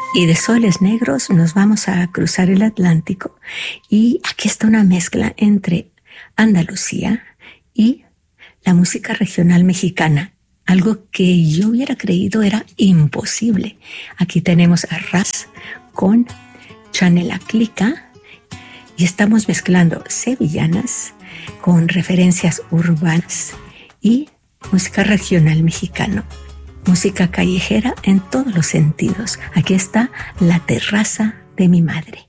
Y de soles negros nos vamos a cruzar el Atlántico y aquí está una mezcla entre Andalucía y la música regional mexicana, algo que yo hubiera creído era imposible. Aquí tenemos a Ras con Chanelaclica y estamos mezclando sevillanas con referencias urbanas y música regional mexicano. Música callejera en todos los sentidos. Aquí está La terraza de mi madre.